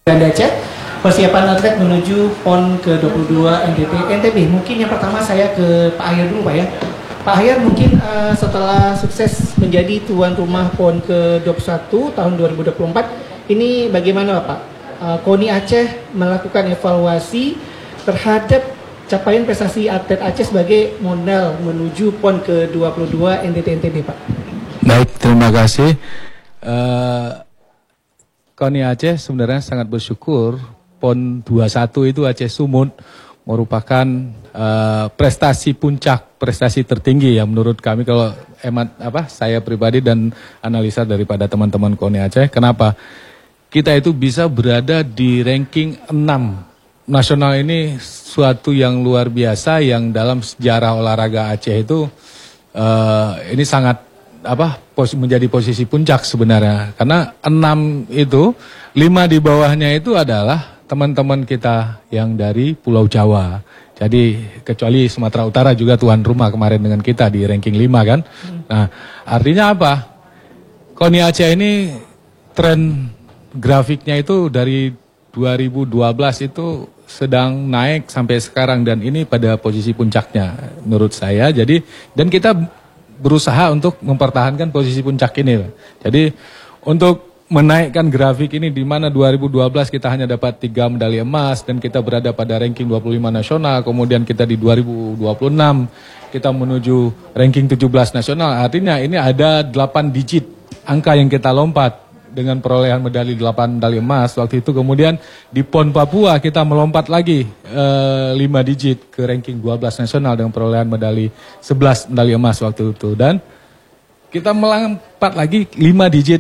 Anda Aceh, persiapan atlet menuju PON ke-22 NTB. Mungkin yang pertama saya ke Pak Ahyar dulu Pak ya. Pak Ahyar, mungkin setelah sukses menjadi tuan rumah PON ke-21 tahun 2024, ini bagaimana Pak? KONI Aceh melakukan evaluasi terhadap capaian prestasi atlet Aceh sebagai modal menuju PON ke-22 NTB Pak. Baik, terima kasih. KONI Aceh sebenarnya sangat bersyukur PON 21 itu Aceh Sumut merupakan prestasi puncak, prestasi tertinggi ya menurut kami kalau saya pribadi dan analisa daripada teman-teman KONI Aceh. Kenapa? Kita itu bisa berada di ranking 6 nasional, ini suatu yang luar biasa yang dalam sejarah olahraga Aceh itu ini sangat menjadi posisi puncak sebenarnya, karena 6 itu 5 di bawahnya itu adalah teman-teman kita yang dari Pulau Jawa. Jadi kecuali Sumatera Utara juga tuan rumah kemarin dengan kita di ranking 5 kan. Nah, artinya apa? KONI Aceh ini tren grafiknya itu dari 2012 itu sedang naik sampai sekarang, dan ini pada posisi puncaknya menurut saya. Jadi dan kita berusaha untuk mempertahankan posisi puncak ini. Jadi untuk menaikkan grafik ini, di mana 2012 kita hanya dapat 3 medali emas dan kita berada pada ranking 25 nasional, kemudian kita di 2026 kita menuju ranking 17 nasional. Artinya ini ada 8 digit angka yang kita lompat dengan perolehan medali 8 medali emas waktu itu. Kemudian di PON Papua kita melompat lagi 5 digit ke ranking 12 nasional dengan perolehan medali 11 medali emas waktu itu. Dan kita melompat lagi 5 digit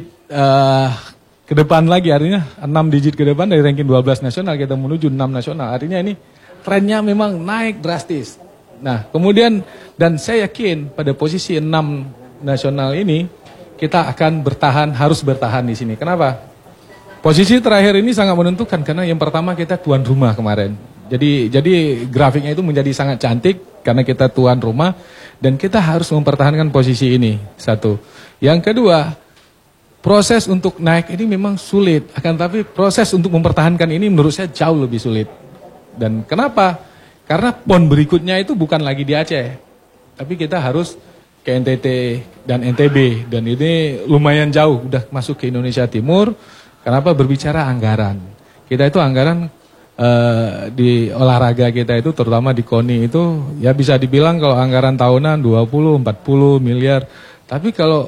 ke depan lagi, artinya 6 digit ke depan dari ranking 12 nasional kita menuju 6 nasional. Artinya ini trennya memang naik drastis. Nah kemudian, dan saya yakin pada posisi 6 nasional ini kita akan harus bertahan di sini. Kenapa? Posisi terakhir ini sangat menentukan karena yang pertama kita tuan rumah kemarin. Jadi grafiknya itu menjadi sangat cantik karena kita tuan rumah dan kita harus mempertahankan posisi ini. Satu. Yang kedua, proses untuk naik ini memang sulit, akan tapi proses untuk mempertahankan ini menurut saya jauh lebih sulit. Dan kenapa? Karena PON berikutnya itu bukan lagi di Aceh, tapi kita harus ke NTT dan NTB, dan ini lumayan jauh, udah masuk ke Indonesia Timur. Kenapa? Berbicara anggaran. Kita itu anggaran di olahraga kita itu, terutama di KONI itu, ya bisa dibilang kalau anggaran tahunan 20-40 miliar. Tapi kalau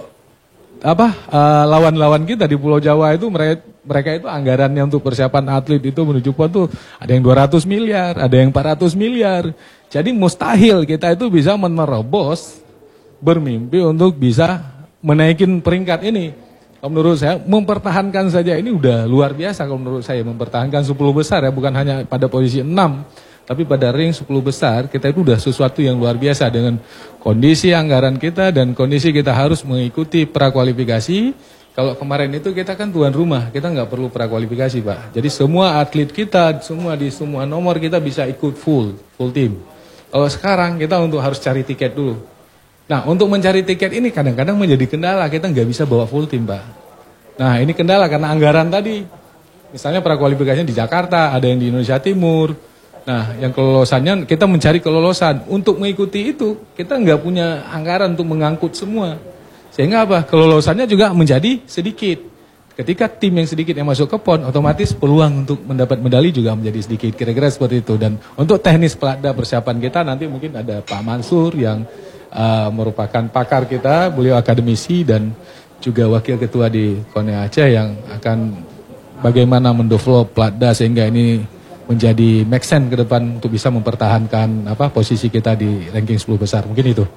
lawan-lawan kita di Pulau Jawa itu mereka itu anggarannya untuk persiapan atlet itu menuju PON tuh ada yang 200 miliar, ada yang 400 miliar. Jadi mustahil kita itu bisa menerobos, bermimpi untuk bisa menaikin peringkat ini. Kalau menurut saya mempertahankan saja ini udah luar biasa. Kalau menurut saya mempertahankan 10 besar ya, bukan hanya pada posisi 6, tapi pada ring 10 besar kita itu udah sesuatu yang luar biasa dengan kondisi anggaran kita dan kondisi kita harus mengikuti prakualifikasi. Kalau kemarin itu kita kan tuan rumah, kita nggak perlu prakualifikasi Pak. Jadi semua atlet kita, di semua nomor kita bisa ikut full team. Kalau sekarang kita harus cari tiket dulu. Nah untuk mencari tiket ini kadang-kadang menjadi kendala, kita nggak bisa bawa full tim Pak. Nah ini kendala karena anggaran tadi. Misalnya prakualifikasinya di Jakarta, ada yang di Indonesia Timur. Nah yang kelolosannya kita mencari kelolosan. Untuk mengikuti itu kita nggak punya anggaran untuk mengangkut semua. Sehingga apa? Kelolosannya juga menjadi sedikit. Ketika tim yang sedikit yang masuk ke PON, otomatis peluang untuk mendapat medali juga menjadi sedikit. Kira-kira seperti itu. Dan untuk teknis pelada persiapan kita nanti mungkin ada Pak Mansur yang merupakan pakar kita, beliau akademisi dan juga wakil ketua di KONI Aceh yang akan bagaimana mendevelop pelada sehingga ini menjadi make sense ke depan untuk bisa mempertahankan posisi kita di ranking 10 besar. Mungkin itu.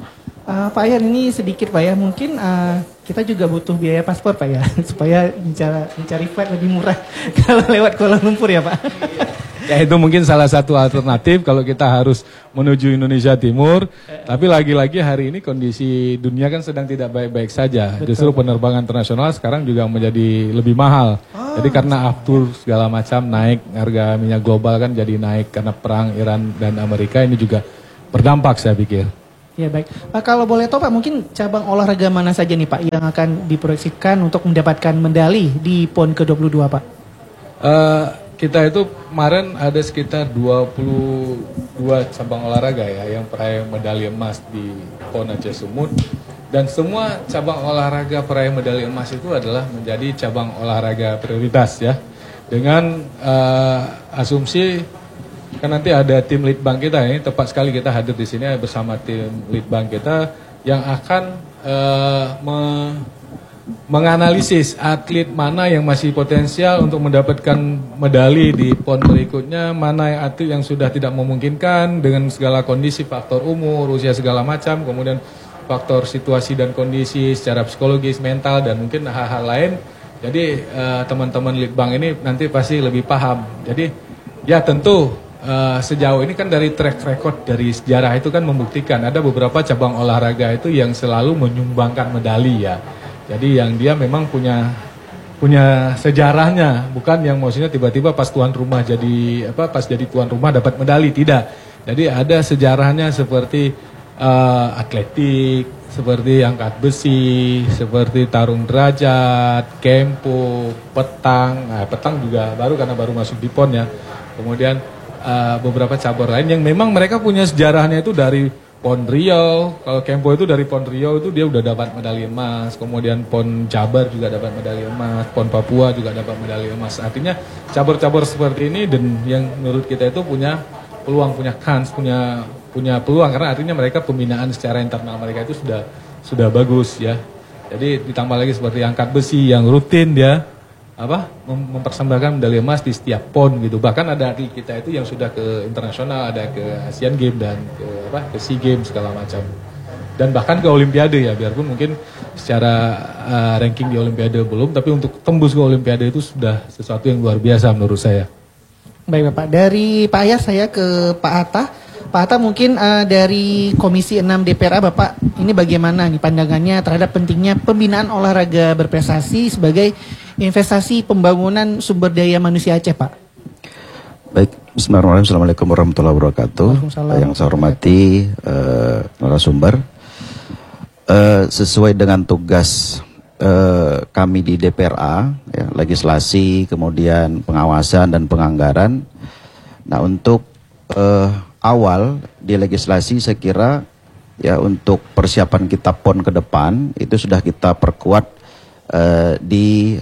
Pak Ahyar, ini sedikit Pak ya, mungkin kita juga butuh biaya paspor Pak ya, supaya mencari flight lebih murah kalau lewat Kuala Lumpur ya Pak. Ya itu mungkin salah satu alternatif kalau kita harus menuju Indonesia Timur. Tapi lagi-lagi hari ini kondisi dunia kan sedang tidak baik-baik saja. Betul. Justru penerbangan internasional sekarang juga menjadi lebih mahal. Jadi karena aftur segala macam naik, harga minyak global kan jadi naik karena perang Iran dan Amerika, ini juga berdampak saya pikir. Ya baik, kalau boleh tahu Pak, mungkin cabang olahraga mana saja nih Pak yang akan diproyeksikan untuk mendapatkan medali di PON ke-22 Pak? Kita itu kemarin ada sekitar 22 cabang olahraga ya yang peraih medali emas di PON Aceh Sumut. Dan semua cabang olahraga peraih medali emas itu adalah menjadi cabang olahraga prioritas ya. Dengan asumsi kan nanti ada tim leadbank kita ini, tepat sekali kita hadir di sini bersama tim leadbank kita yang akan menganalisis atlet mana yang masih potensial untuk mendapatkan medali di PON berikutnya, mana yang atlet yang sudah tidak memungkinkan dengan segala kondisi, faktor umur, usia segala macam, kemudian faktor situasi dan kondisi secara psikologis, mental, dan mungkin hal-hal lain. Jadi teman-teman leadbank ini nanti pasti lebih paham. Jadi ya tentu sejauh ini kan dari track record dari sejarah itu kan membuktikan ada beberapa cabang olahraga itu yang selalu menyumbangkan medali ya. Jadi yang dia memang punya sejarahnya, bukan yang maksudnya tiba-tiba pas tuan rumah pas jadi tuan rumah dapat medali, tidak. Jadi ada sejarahnya seperti atletik, seperti angkat besi, seperti tarung derajat, kempo, petang. Nah, petang juga baru karena baru masuk di PON ya. Kemudian beberapa cabur lain yang memang mereka punya sejarahnya itu dari PON Riau. Kalau kempo itu dari PON Riau itu dia udah dapat medali emas. Kemudian PON Jabar juga dapat medali emas, PON Papua juga dapat medali emas. Artinya cabur-cabur seperti ini dan yang menurut kita itu punya peluang, punya kans, punya peluang karena artinya mereka pembinaan secara internal mereka itu sudah bagus ya. Jadi ditambah lagi seperti angkat besi yang rutin dia mempersembahkan medali emas di setiap PON gitu. Bahkan ada atlet kita itu yang sudah ke internasional, ada ke Asian Games dan ke SEA Games segala macam. Dan bahkan ke Olimpiade ya, biarpun mungkin secara ranking di Olimpiade belum, tapi untuk tembus ke Olimpiade itu sudah sesuatu yang luar biasa menurut saya. Baik Bapak, dari Pak Ayah saya ke Pak Atta. Pak Atta mungkin dari Komisi 6 DPRA Bapak, ini bagaimana nih pandangannya terhadap pentingnya pembinaan olahraga berprestasi sebagai investasi pembangunan sumber daya manusia Aceh Pak? Baik, bismillahirrahmanirrahim. Assalamualaikum warahmatullahi wabarakatuh. Yang saya hormati narasumber, sesuai dengan tugas kami di DPRA, ya, legislasi, kemudian pengawasan dan penganggaran. Nah, untuk awal di legislasi saya kira ya untuk persiapan kita PON ke depan itu sudah kita perkuat di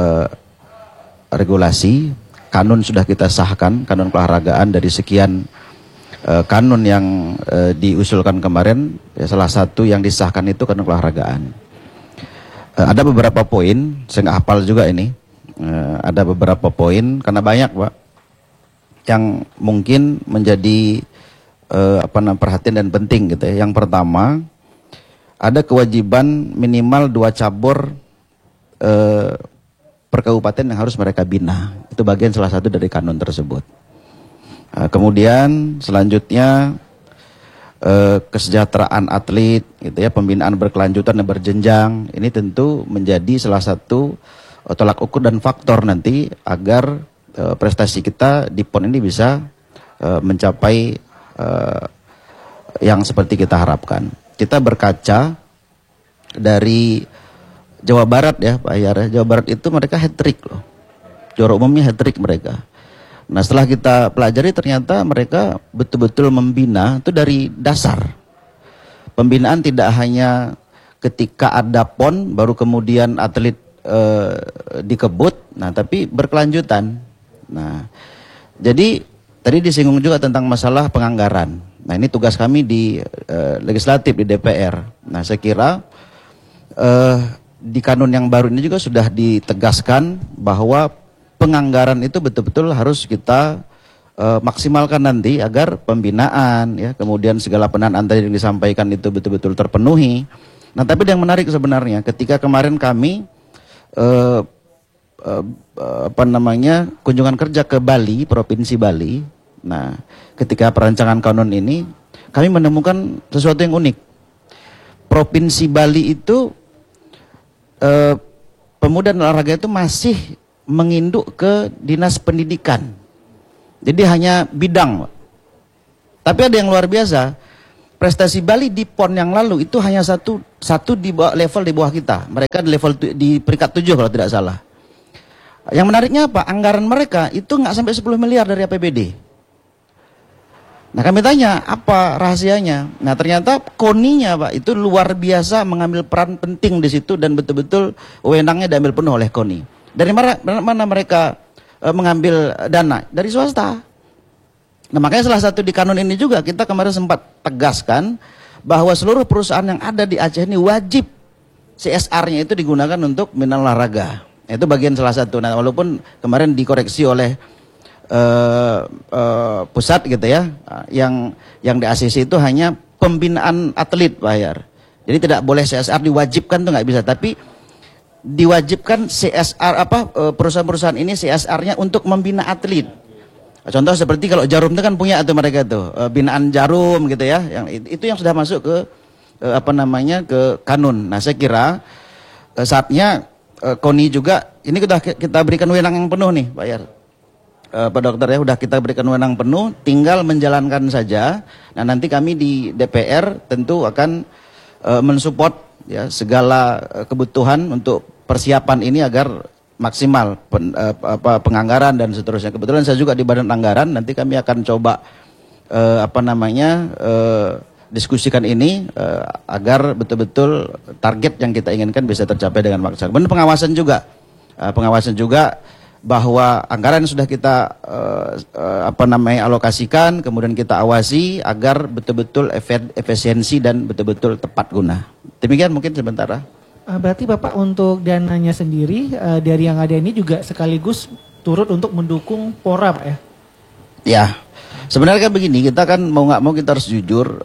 regulasi, kanun sudah kita sahkan, kanun keolahragaan dari sekian kanun yang diusulkan kemarin, ya, salah satu yang disahkan itu kanun keolahragaan. Ada beberapa poin, saya nggak hafal juga ini, ada beberapa poin karena banyak Pak yang mungkin menjadi perhatian dan penting gitu ya. Yang pertama, ada kewajiban minimal 2 cabur per kabupaten yang harus mereka bina. Itu bagian salah satu dari kanun tersebut. Kemudian selanjutnya kesejahteraan atlet gitu ya, pembinaan berkelanjutan dan berjenjang. Ini tentu menjadi salah satu tolak ukur dan faktor nanti agar prestasi kita di PON ini bisa mencapai yang seperti kita harapkan. Kita berkaca dari Jawa Barat ya Pak Ayar. Jawa Barat itu mereka hat-trick loh. Juara umumnya hat-trick mereka. Nah, setelah kita pelajari ternyata mereka betul-betul membina itu dari dasar. Pembinaan tidak hanya ketika ada PON baru kemudian atlet dikebut, nah tapi berkelanjutan. Nah, jadi tadi disinggung juga tentang masalah penganggaran. Nah, ini tugas kami di legislatif di DPR. Nah, saya kira di kanun yang baru ini juga sudah ditegaskan bahwa penganggaran itu betul-betul harus kita maksimalkan nanti agar pembinaan ya, kemudian segala pendanaan tadi yang disampaikan itu betul-betul terpenuhi. Nah, tapi yang menarik sebenarnya ketika kemarin kami kunjungan kerja ke Bali, Provinsi Bali. Nah, ketika perancangan kanun ini kami menemukan sesuatu yang unik. Provinsi Bali itu pemuda dan olahraga itu masih menginduk ke Dinas Pendidikan. Jadi hanya bidang. Tapi ada yang luar biasa. Prestasi Bali di PON yang lalu itu hanya satu di bawah level di bawah kita. Mereka di level di peringkat 7 kalau tidak salah. Yang menariknya apa? Anggaran mereka itu nggak sampai 10 miliar dari APBD. Nah kami tanya, apa rahasianya? Nah ternyata KONI-nya Pak, itu luar biasa mengambil peran penting di situ dan betul-betul wewenangnya diambil penuh oleh KONI. Dari mana mereka mengambil dana? Dari swasta. Nah makanya salah satu di kanun ini juga kita kemarin sempat tegaskan bahwa seluruh perusahaan yang ada di Aceh ini wajib CSR-nya itu digunakan untuk pembinaan olahraga. Itu bagian salah satu. Nah walaupun kemarin dikoreksi oleh pusat gitu ya, yang di ACC itu hanya pembinaan atlet Pak Ahyar. Jadi tidak boleh CSR diwajibkan tuh nggak bisa, tapi diwajibkan CSR perusahaan-perusahaan ini CSR-nya untuk membina atlet. Contoh seperti kalau Jarum itu kan punya atau mereka tuh binaan Jarum gitu ya, yang itu yang sudah masuk ke ke kanun. Nah saya kira saatnya KONI juga ini kita berikan wewenang yang penuh nih Pak Ahyar. Pak Dokter ya, udah kita berikan wewenang penuh, tinggal menjalankan saja. Nah nanti kami di DPR tentu akan mensupport ya segala kebutuhan untuk persiapan ini agar maksimal penganggaran dan seterusnya. Kebetulan saya juga di Badan Anggaran, nanti kami akan coba diskusikan ini agar betul-betul target yang kita inginkan bisa tercapai dengan maksimal. Kemudian pengawasan juga bahwa anggaran sudah kita alokasikan, kemudian kita awasi agar betul-betul efisiensi dan betul-betul tepat guna. Demikian mungkin sementara. Berarti Bapak untuk dananya sendiri dari yang ada ini juga sekaligus turut untuk mendukung Pora Pak ya? Ya, sebenarnya kan begini, kita kan mau nggak mau kita harus jujur,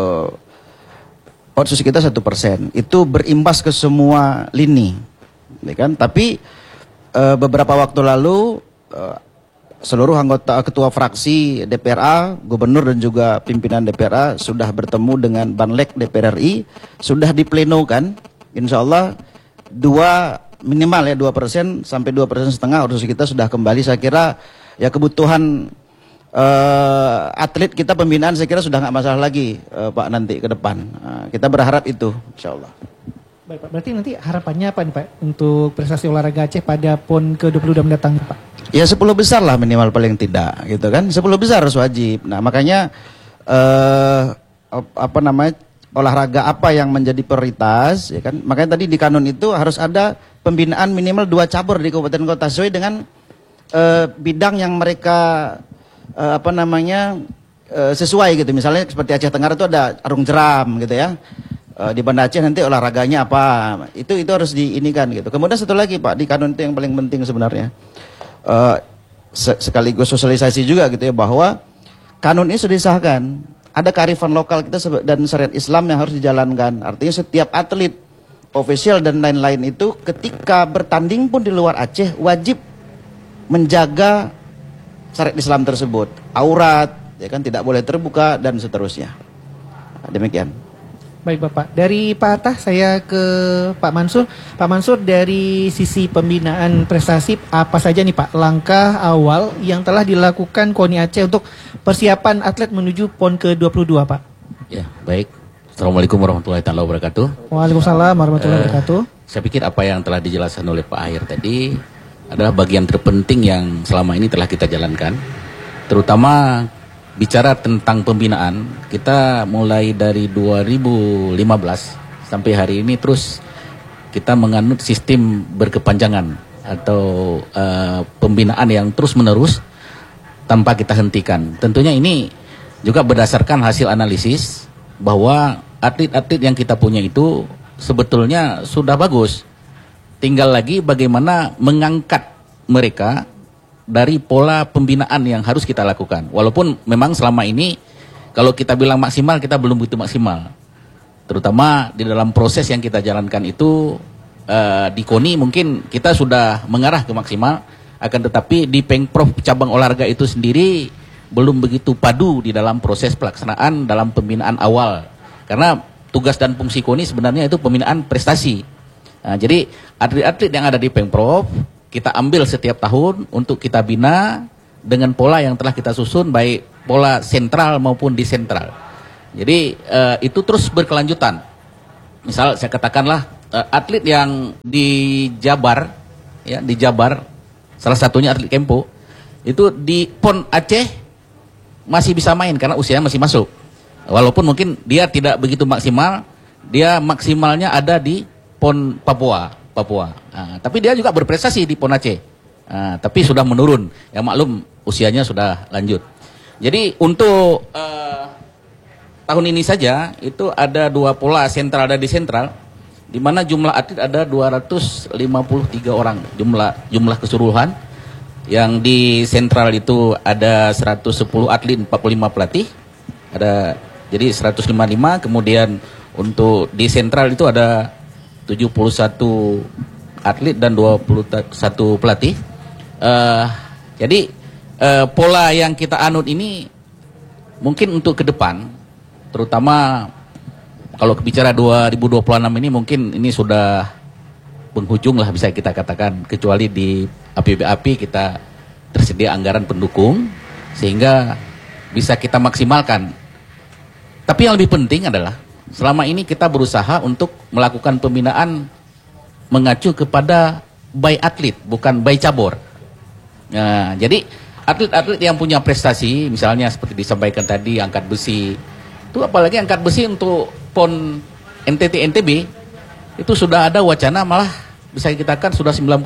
otsus kita 1%, itu berimbas ke semua lini, ya kan? Tapi beberapa waktu lalu seluruh anggota ketua fraksi DPRA, gubernur dan juga pimpinan DPRA sudah bertemu dengan Banlek DPR RI, sudah diplenokan, insya Allah minimal ya 2% sampai 2,5% otsus kita sudah kembali. Saya kira ya kebutuhan atlet kita pembinaan saya kira sudah nggak masalah lagi Pak nanti ke depan. Kita berharap itu, insya Allah. Baik Pak, berarti nanti harapannya apa nih Pak untuk prestasi olahraga Aceh pada PON ke-22 mendatang Pak? Ya 10 besar lah minimal paling tidak gitu kan, 10 besar harus wajib. Nah makanya olahraga apa yang menjadi prioritas ya kan, makanya tadi di kanun itu harus ada pembinaan minimal 2 cabur di kabupaten kota sesuai dengan bidang yang mereka sesuai gitu. Misalnya seperti Aceh Tenggara itu ada arung jeram gitu ya. Di Banda Aceh nanti olahraganya apa, itu harus diinikan gitu. Kemudian satu lagi Pak, di kanun itu yang paling penting sebenarnya sekaligus sosialisasi juga gitu ya, bahwa kanun ini sudah disahkan, ada kearifan lokal kita dan syariat Islam yang harus dijalankan. Artinya setiap atlet ofisial dan lain-lain itu ketika bertanding pun di luar Aceh wajib menjaga syariat Islam tersebut, aurat ya kan tidak boleh terbuka dan seterusnya. Demikian. Baik Bapak, dari Pak Atta saya ke Pak Mansur. Pak Mansur, dari sisi pembinaan prestasi apa saja nih Pak langkah awal yang telah dilakukan KONI Aceh untuk persiapan atlet menuju PON ke-22 Pak? Ya, baik. Assalamualaikum warahmatullahi wabarakatuh. Waalaikumsalam warahmatullahi wabarakatuh. Saya pikir apa yang telah dijelaskan oleh Pak Ahyar tadi adalah bagian terpenting yang selama ini telah kita jalankan. Terutama bicara tentang pembinaan, kita mulai dari 2015 sampai hari ini terus kita menganut sistem berkepanjangan atau pembinaan yang terus menerus tanpa kita hentikan. Tentunya ini juga berdasarkan hasil analisis bahwa atlet-atlet yang kita punya itu sebetulnya sudah bagus. Tinggal lagi bagaimana mengangkat mereka dari pola pembinaan yang harus kita lakukan. Walaupun memang selama ini kalau kita bilang maksimal, kita belum begitu maksimal. Terutama di dalam proses yang kita jalankan itu di KONI mungkin kita sudah mengarah ke maksimal, akan tetapi di Pengprov cabang olahraga itu sendiri belum begitu padu di dalam proses pelaksanaan dalam pembinaan awal. Karena tugas dan fungsi KONI sebenarnya itu pembinaan prestasi. Nah, jadi atlet-atlet yang ada di Pengprov kita ambil setiap tahun untuk kita bina dengan pola yang telah kita susun, baik pola sentral maupun disentral. Jadi itu terus berkelanjutan. Misal saya katakanlah atlet yang di Jabar, ya di Jabar salah satunya atlet Kempo, itu di PON Aceh masih bisa main karena usianya masih masuk. Walaupun mungkin dia tidak begitu maksimal, dia maksimalnya ada di PON Papua. Nah, tapi dia juga berprestasi di PON Aceh. Nah, tapi sudah menurun. Ya maklum usianya sudah lanjut. Jadi untuk tahun ini saja itu ada 2 pola sentral dan di sentral, di mana jumlah atlet ada 253 orang jumlah keseluruhan. Yang di sentral itu ada 110 atlet, 45 pelatih. Jadi 155, kemudian untuk di sentral itu ada 71 atlet dan 21 pelatih. Jadi pola yang kita anut ini mungkin untuk ke depan, terutama kalau bicara 2026 ini mungkin ini sudah penghujung lah bisa kita katakan, kecuali di APBAP kita tersedia anggaran pendukung sehingga bisa kita maksimalkan. Tapi yang lebih penting adalah selama ini kita berusaha untuk melakukan pembinaan mengacu kepada by atlet, bukan by cabur. Nah, jadi atlet-atlet yang punya prestasi, misalnya seperti disampaikan tadi angkat besi, itu apalagi angkat besi untuk PON NTT NTB itu sudah ada wacana, malah bisa kita katakan sudah 90%.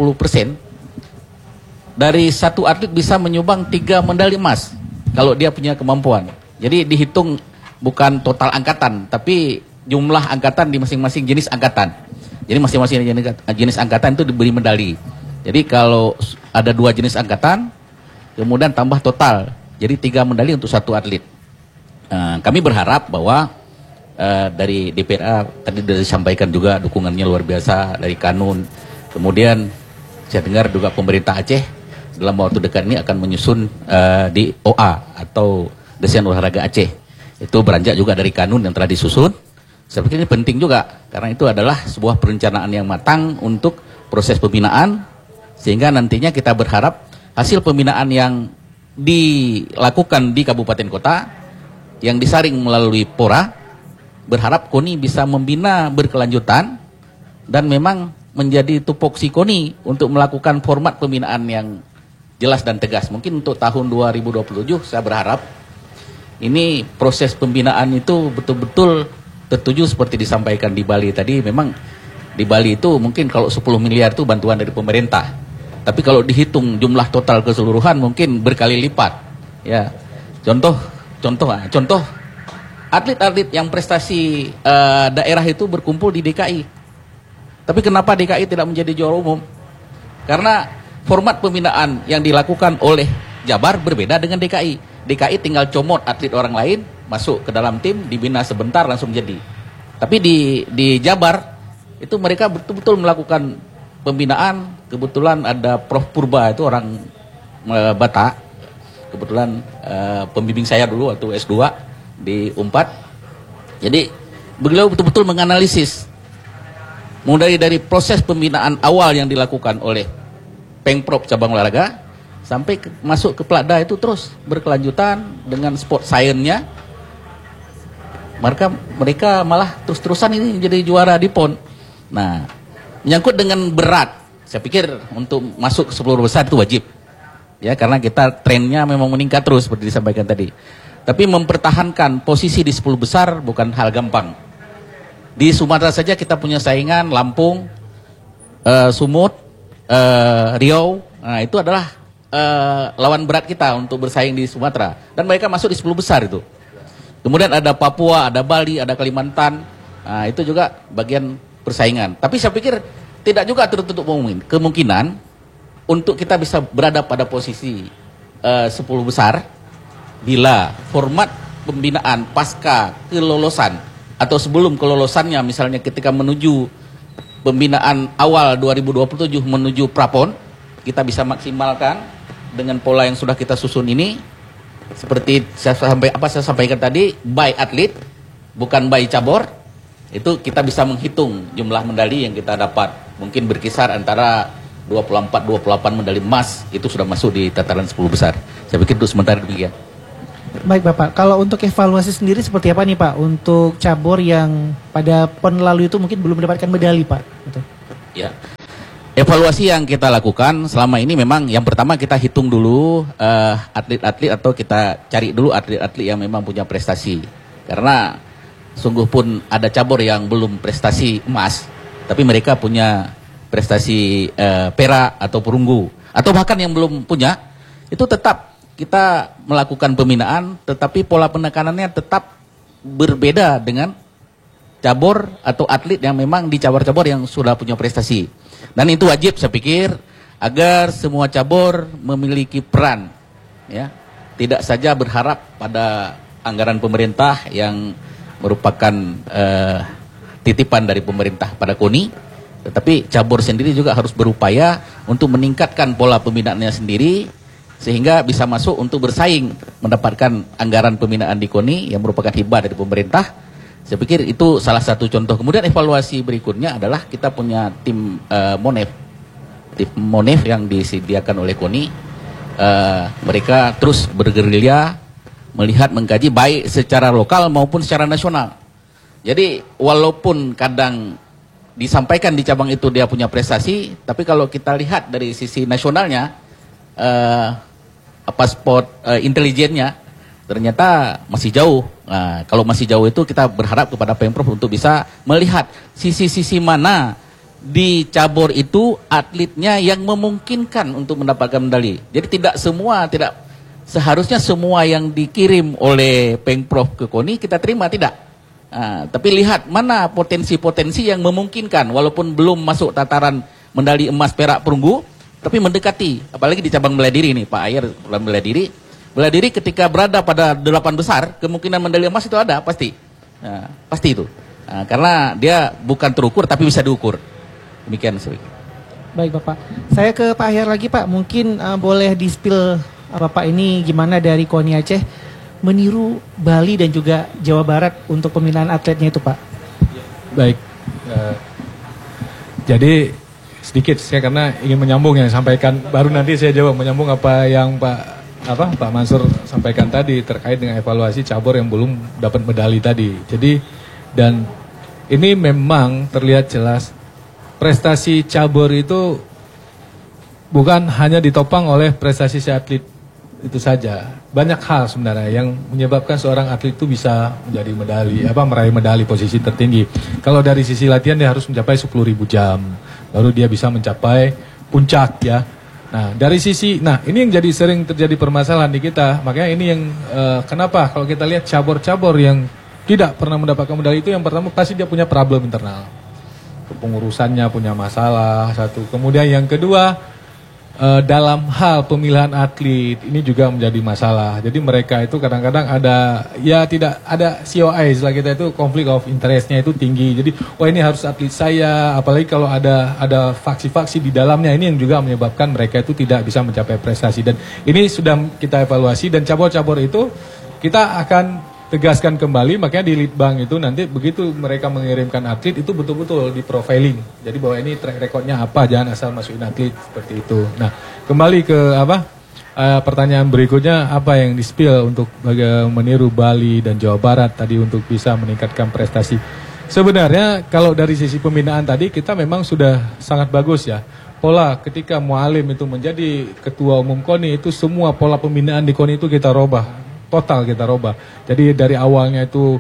Dari satu atlet bisa menyumbang 3 medali emas kalau dia punya kemampuan. Jadi dihitung bukan total angkatan, tapi jumlah angkatan di masing-masing jenis angkatan. Jadi masing-masing jenis angkatan itu diberi medali. Jadi kalau ada 2 jenis angkatan, kemudian tambah total, jadi 3 medali untuk satu atlet. Kami berharap bahwa dari DPRA tadi sudah disampaikan juga dukungannya luar biasa dari Kanun. Kemudian saya dengar juga pemerintah Aceh dalam waktu dekat ini akan menyusun di OA atau Desain Olahraga Aceh. Itu beranjak juga dari Kanun yang telah disusun. Saya pikir ini penting juga, karena itu adalah sebuah perencanaan yang matang untuk proses pembinaan, sehingga nantinya kita berharap hasil pembinaan yang dilakukan di kabupaten kota, yang disaring melalui PORA, berharap KONI bisa membina berkelanjutan, dan memang menjadi tupoksi KONI untuk melakukan format pembinaan yang jelas dan tegas. Mungkin untuk tahun 2027 saya berharap ini proses pembinaan itu betul-betul tertuju seperti disampaikan di Bali tadi. Memang di Bali itu mungkin kalau 10 miliar itu bantuan dari pemerintah. Tapi kalau dihitung jumlah total keseluruhan mungkin berkali lipat. Ya, contoh atlet-atlet yang prestasi daerah itu berkumpul di DKI. Tapi kenapa DKI tidak menjadi juara umum? Karena format pembinaan yang dilakukan oleh Jabar berbeda dengan DKI. DKI tinggal comot atlet orang lain masuk ke dalam tim, dibina sebentar langsung jadi. Tapi di Jabar itu mereka betul-betul melakukan pembinaan. Kebetulan ada Prof Purba, itu orang Batak. Kebetulan pembimbing saya dulu waktu S2 di Unpad. Jadi beliau betul-betul menganalisis mulai dari proses pembinaan awal yang dilakukan oleh Pengprov cabang olahraga sampai masuk ke Platda, itu terus berkelanjutan dengan sport science-nya. Mereka malah terus-terusan ini jadi juara di PON. Nah, menyangkut dengan berat, saya pikir untuk masuk ke 10 besar itu wajib. Ya, karena kita trennya memang meningkat terus seperti disampaikan tadi. Tapi mempertahankan posisi di 10 besar bukan hal gampang. Di Sumatera saja kita punya saingan Lampung, Sumut, Riau. Nah, itu adalah lawan berat kita untuk bersaing di Sumatera, dan mereka masuk di 10 besar itu. Kemudian ada Papua, ada Bali, ada Kalimantan. Nah, itu juga bagian persaingan. Tapi saya pikir tidak juga tertutup kemungkinan untuk kita bisa berada pada posisi 10 besar bila format pembinaan pasca kelolosan atau sebelum kelolosannya, misalnya ketika menuju pembinaan awal 2027 menuju Prapon, kita bisa maksimalkan dengan pola yang sudah kita susun ini. Seperti saya sampaikan tadi, by atlet bukan by cabur. Itu kita bisa menghitung jumlah medali yang kita dapat. Mungkin berkisar antara 24-28 medali emas, itu sudah masuk di tataran 10 besar. Saya pikir itu sementara demikian. Baik Bapak, kalau untuk evaluasi sendiri seperti apa nih Pak untuk cabur yang pada PON lalu itu mungkin belum mendapatkan medali Pak? Betul. Ya, Evaluasi yang kita lakukan selama ini memang yang pertama kita hitung dulu atlet-atlet atau kita cari dulu atlet-atlet yang memang punya prestasi. Karena sungguh pun ada cabur yang belum prestasi emas, tapi mereka punya prestasi perak atau perunggu. Atau bahkan yang belum punya, itu tetap kita melakukan pembinaan, tetapi pola penekanannya tetap berbeda dengan cabur atau atlet yang memang di cabur-cabur yang sudah punya prestasi. Dan itu wajib saya pikir agar semua cabur memiliki peran, ya. Tidak saja berharap pada anggaran pemerintah yang merupakan titipan dari pemerintah pada KONI, tetapi cabur sendiri juga harus berupaya untuk meningkatkan pola pembinaannya sendiri sehingga bisa masuk untuk bersaing mendapatkan anggaran pembinaan di KONI yang merupakan hibah dari pemerintah. Saya pikir itu salah satu contoh. Kemudian evaluasi berikutnya adalah kita punya tim Monef. Tim Monef yang disediakan oleh KONI. Mereka terus bergerilya melihat, mengkaji baik secara lokal maupun secara nasional. Jadi walaupun kadang disampaikan di cabang itu dia punya prestasi, tapi kalau kita lihat dari sisi nasionalnya, sport intelijennya ternyata masih jauh. Nah, kalau masih jauh itu kita berharap kepada Pemprov untuk bisa melihat sisi-sisi mana di cabur itu atletnya yang memungkinkan untuk mendapatkan medali. Jadi tidak seharusnya semua yang dikirim oleh Pemprov ke KONI kita terima, tidak. Nah, tapi lihat mana potensi-potensi yang memungkinkan walaupun belum masuk tataran medali emas, perak, perunggu, tapi mendekati. Apalagi di cabang bela diri nih, Pak Ayer bela diri. Bela diri ketika berada pada 8 besar, kemungkinan medali emas itu ada, pasti. Nah, pasti itu. Nah, karena dia bukan terukur, tapi bisa diukur. Demikian, Sri. Baik Bapak, saya ke Pak Ahyar lagi Pak. Mungkin boleh di-spill Bapak ini gimana dari KONI Aceh meniru Bali dan juga Jawa Barat untuk pembinaan atletnya itu Pak? Baik, jadi sedikit saya karena ingin menyambung yang disampaikan, baru nanti saya jawab menyambung apa yang Pak Mansur sampaikan tadi terkait dengan evaluasi cabur yang belum dapat medali tadi. Jadi dan ini memang terlihat jelas prestasi cabur itu bukan hanya ditopang oleh prestasi si atlet itu saja. Banyak hal sebenarnya yang menyebabkan seorang atlet itu bisa menjadi meraih medali posisi tertinggi. Kalau dari sisi latihan dia harus mencapai 10.000 jam, baru dia bisa mencapai puncak ya. Nah dari sisi, ini yang jadi sering terjadi permasalahan di kita. Makanya ini yang kenapa kalau kita lihat cabur-cabur yang tidak pernah mendapatkan medali itu, yang pertama pasti dia punya problem internal, kepengurusannya punya masalah satu. Kemudian yang kedua dalam hal pemilihan atlet ini juga menjadi masalah. Jadi mereka itu kadang-kadang tidak ada COI, istilah kita itu konflik of interestnya itu tinggi. Jadi ini harus atlet saya, apalagi kalau ada faksi-faksi di dalamnya, ini yang juga menyebabkan mereka itu tidak bisa mencapai prestasi. Dan ini sudah kita evaluasi dan cabur-cabur itu kita akan tegaskan kembali. Makanya di Litbang itu nanti begitu mereka mengirimkan atlet itu betul-betul di profiling. Jadi bahwa ini track recordnya apa, jangan asal masukin atlet seperti itu. Nah kembali ke pertanyaan berikutnya, apa yang di-spill untuk meniru Bali dan Jawa Barat tadi untuk bisa meningkatkan prestasi. Sebenarnya kalau dari sisi pembinaan tadi kita memang sudah sangat bagus ya. Pola ketika Mualim itu menjadi ketua umum KONI itu semua pola pembinaan di KONI itu kita robah. Total kita robah. Jadi dari awalnya itu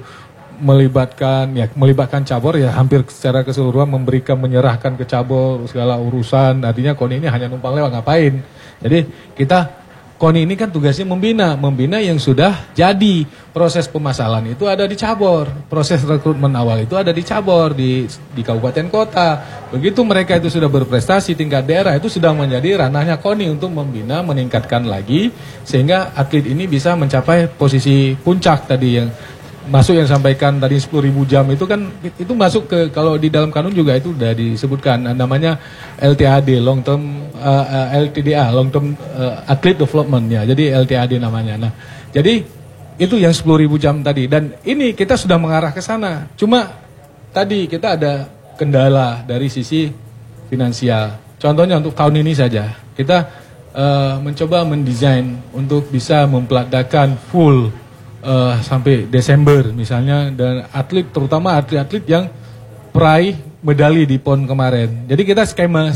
melibatkan cabur ya hampir secara keseluruhan, menyerahkan ke cabur segala urusan. Artinya KONI ini hanya numpang lewat, ngapain. Jadi KONI ini kan tugasnya membina yang sudah jadi. Proses pemasalan itu ada di cabur, proses rekrutmen awal itu ada di cabur, di kabupaten kota. Begitu mereka itu sudah berprestasi tingkat daerah, itu sudah menjadi ranahnya KONI untuk membina, meningkatkan lagi sehingga atlet ini bisa mencapai posisi puncak tadi yang masuk, yang sampaikan tadi 10.000 jam itu kan itu masuk ke, kalau di dalam kanun juga itu sudah disebutkan namanya LTAD, long term LTDA, long term athlete development ya. Jadi LTAD namanya. Nah, jadi itu yang 10.000 jam tadi, dan ini kita sudah mengarah ke sana. Cuma tadi kita ada kendala dari sisi finansial. Contohnya untuk tahun ini saja kita mencoba mendesain untuk bisa mempeladakan full sampai Desember misalnya, dan atlet terutama atlet-atlet yang peraih medali di PON kemarin. Jadi kita skema